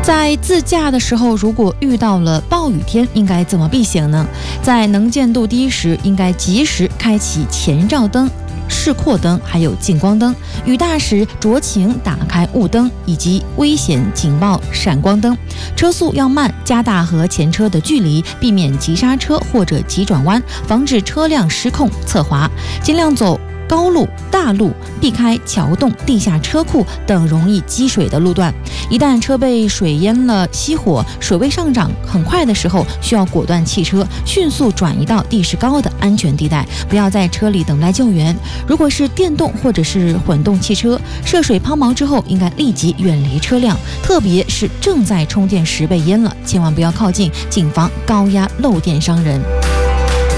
在自驾的时候，如果遇到了暴雨天，应该怎么避险呢？在能见度低时，应该及时开启前照灯、示廓灯还有近光灯，雨大时酌情打开雾灯以及危险警报闪光灯。车速要慢，加大和前车的距离，避免急刹车或者急转弯，防止车辆失控侧滑。尽量走高路、大路，避开桥洞、地下车库等容易积水的路段。一旦车被水淹了、熄火、水位上涨很快的时候，需要果断弃车，迅速转移到地势高的安全地带，不要在车里等待救援。如果是电动或者是混动汽车，涉水抛锚之后，应该立即远离车辆，特别是正在充电时被淹了，千万不要靠近，谨防高压漏电伤人。